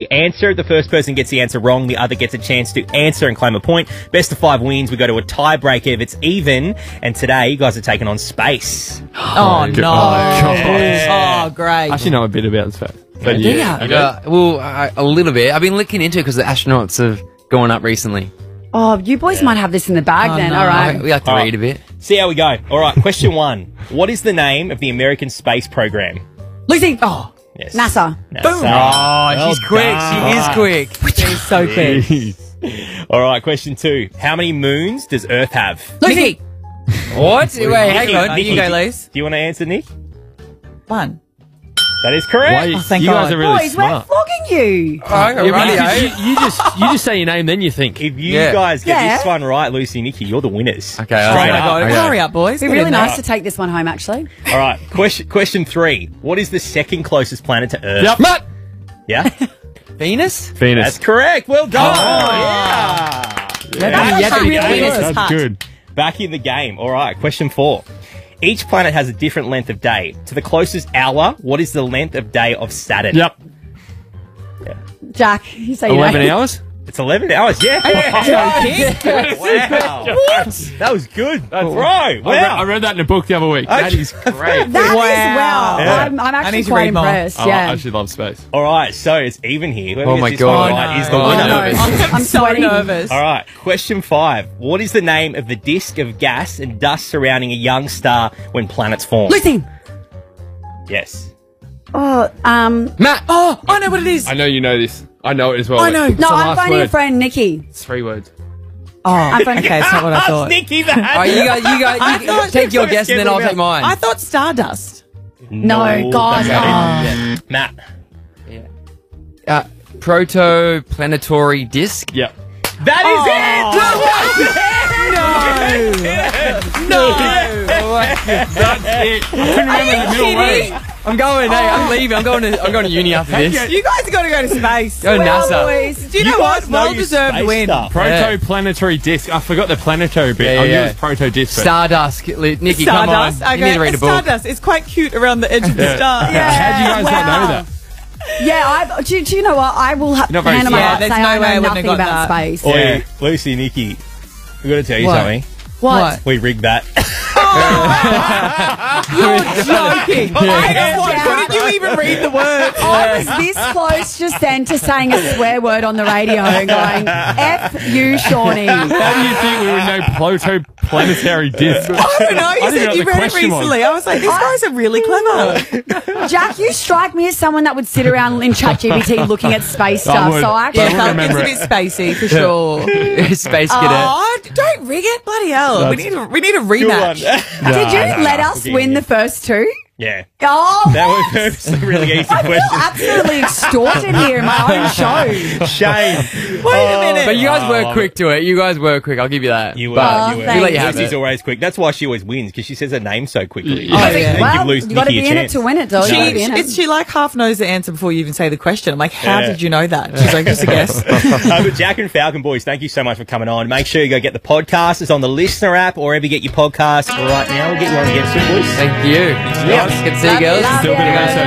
answer. The first person gets the answer wrong. The other gets a chance to answer and claim a point. Best of 5 wins. We go to a tiebreaker if it's even. And today, you guys are taking on space. Oh, no. God. Oh, great. I actually know a bit about space. But a little bit. I've been looking into it because the astronauts have gone up recently. Oh, you boys might have this in the bag then. no. All right. We like to read a bit. See how we go. All right, question 1. What is the name of the American space program? Lucy. Oh, Yes. NASA. Boom. Oh, she's quick. She is quick. She's so quick. All right, question 2. How many moons does Earth have? Lucy. What? Wait, hang on. Nikki, You go, Lise. Do you want to answer, Nick? 1. That is correct. Why, thank you guys God. are really Boys, we're smart. flogging you. You just say your name, then you think. If you Yeah. guys get Yeah. this one right, Lucy, Nikki, you're the winners. Okay, Straight all right. up. Okay. Hurry up, boys. It'd be really nice to take this one home, actually. All right, question 3. What is the second closest planet to Earth? Yep. Matt! Yeah? Venus? Venus. That's correct. Well done. That's actually really really Venus is That's hot. good. Back in the game. All right, question 4. Each planet has a different length of day. To the closest hour, what is the length of day of Saturn? Yep. Jack, you say your 11 name. hours? It's 11 hours. Yeah. Wow. That was good. That's right. Wow. I read that in a book the other week. That is great. That is Wow. well. Yeah. I'm I actually need to quite read more. impressed. I Yeah. actually love space. All right, so it's even here. Whoever Oh gets my this one God. right is the Oh, winner. no. I'm so sweating. nervous. All right, question 5. What is the name of the disk of gas and dust surrounding a young star when planets form? Lucy. Yes. Oh, Matt! Oh, I know what it is. I know you know this. I know it as well. I know. It's no, the I'm last phoning your word. friend Nikki. It's 3 words. Oh, phoning- okay, it's not what I Ask thought. Nikki that. All right, you guys, take your guess and then I'll take mine. I thought Stardust. No, God. that's it. Matt. Protoplanetary disc. Yep. That is it! No. That's it. I couldn't remember the middle word. I'm going. Hey, I'm leaving. I'm going to uni after this. You guys are going to go to space. Go NASA. Boys. Do you know guys what? know Well your deserved space win. stuff. Protoplanetary disc. I forgot the planetary bit. Yeah, I knew yeah. it was proto disc. but- Stardust. Nikki, come on. Stardust. Okay, You need to read a it's book. Stardust. It's quite cute around the edge of the star. How'd you guys not know that? Yeah, do you know what? I will Not very hand on my smart. heart There's say no I way I know wouldn't have nothing got about that. space. Oi, Yeah. Lucy, Nikki, we got to tell you What? something. What? We rigged that. You're joking. Couldn't you even read the words? I was this close just then to saying a swear word on the radio and going, F you, Shawnee. How do you think we would know protoplanetary disc? I don't know. You I didn't said know you what the read it question was. recently. I was like, these guys are really clever. Jack, you strike me as someone that would sit around in ChatGPT looking at space stuff. would. So I actually I would felt remember It's a bit spacey for sure. Space cadet. Oh, don't rig it, bloody hell. We need a rematch. Did you let us win the first two? Yeah. Oh, That was purposely really easy I feel question. absolutely extorted here in my own show. Shame. Wait a minute. But you guys were quick to it. You guys were quick. I'll give you that. You were. But you were. thanks. we let you have Lucy's it. always quick. That's why she always wins, because she says her name so quickly. Oh, I think yeah. they Well, give you got to Nikki be a in it chance. to win it, though. You gotta be in it. She like half knows the answer before you even say the question. I'm like, how Yeah. did you know that? She's like, just a guess. But Jack and Falcon boys, thank you so much for coming on. Make sure you go get the podcast. It's on the Listener app or wherever you get your podcasts right now. We'll get you on again soon, boys. Thank you. Yeah. Good to see you girls. Love Still a bit of ya. research